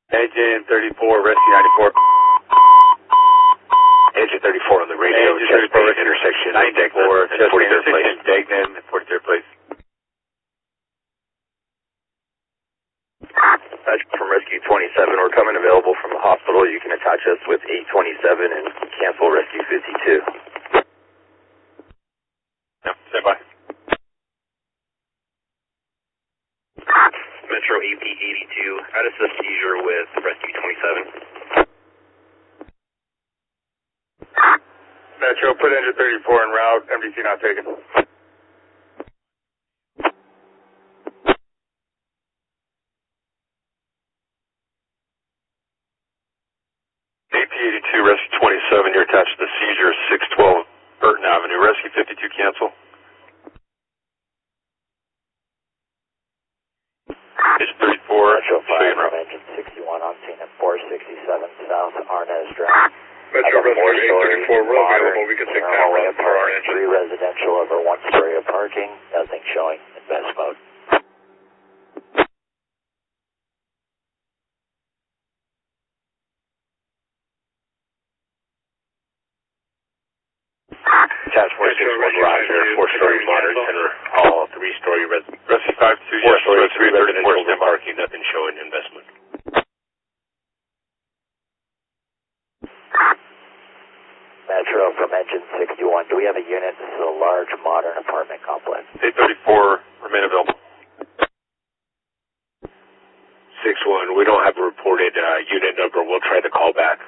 Engine 34, Rescue 94. Engine 34 on the radio, Chesapeake intersection, 94, Degnan, 43rd place. Degnan, 43rd place. From Rescue 27, we're coming available from the hospital. You can attach us with 827 and cancel Rescue 52. Yep, stand by. Metro AP 82, how does the seizure with Rescue 27? Metro, put engine 34 en route, MDC not taken. AP 82, Rescue 27, you're attached to the seizure, 612 Burton Avenue. Rescue 52, cancel. Engine 34, Metro 5 en from route. engine 61 on scene at 467 South Arnaz Drive. Metro Rescue 834, we're available. We can take that route for our engine. 3 residential over 1 story of parking. Nothing showing in best mode. Task Force 61 Roger, 4-story modern center, all 3-story Rescue 52, yes, 4-story, 3 Rescue 34, residential stand by. parking, nothing showing investment. Metro from engine 61. Do we have a unit? This is a large modern apartment complex. 834, remain available. 6-1, we don't have a reported unit number. We'll try to call back.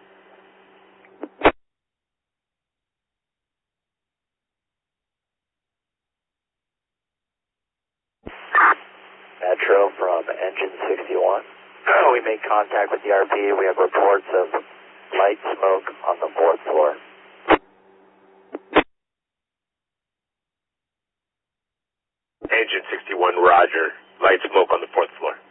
Metro from engine 61. We made contact with the RP. We have reports of light smoke on the 4th floor. Engine 61 Roger, light smoke on the 4th floor.